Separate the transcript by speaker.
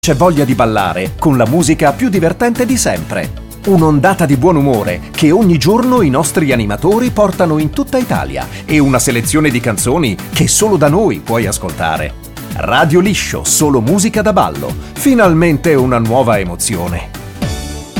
Speaker 1: C'è voglia di ballare con la musica più divertente di sempre. Un'ondata di buon umore che ogni giorno i nostri animatori portano in tutta Italia e una selezione di canzoni che solo da noi puoi ascoltare. Radio Liscio, solo musica da ballo. Finalmente una nuova emozione.